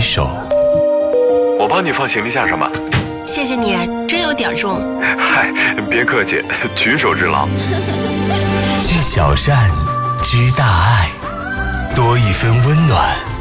手。 我帮你放行李架上吧。 谢谢你，真有点重。 嗨，别客气，举手之劳。 知小善，知大爱，多一分温暖，